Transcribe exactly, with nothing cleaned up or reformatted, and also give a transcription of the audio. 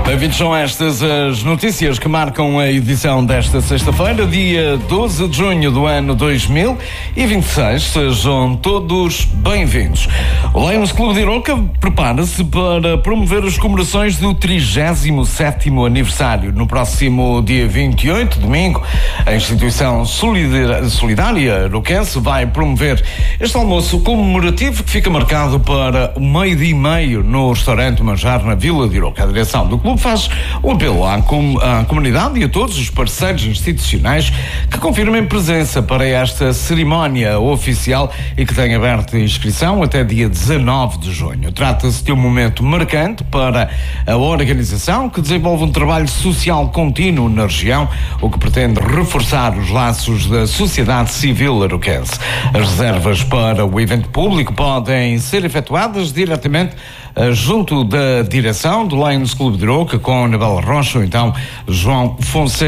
Bem-vindos, são estas as notícias que marcam a edição desta sexta-feira, dia doze de junho do ano dois mil e vinte e seis. Sejam todos bem-vindos. O Lions Clube de Iroca prepara-se para promover as comemorações do trigésimo sétimo aniversário. No próximo dia vinte e oito, domingo, a instituição solidária iroquense vai promover este almoço comemorativo que fica marcado para o meio-dia e meio no restaurante Manjar, na Vila de Iroca. A direção do clube faz um apelo à, com, à comunidade e a todos os parceiros institucionais que confirmem presença para esta cerimónia oficial e que tem aberto a inscrição até dia dezanove de junho. Trata-se de um momento marcante para a organização, que desenvolve um trabalho social contínuo na região, o que pretende reforçar os laços da sociedade civil iroquense. As reservas para o evento público podem ser efetuadas diretamente junto da direção do Lions Clube de Iroca, com Anabela Rocha ou então João Fonseca.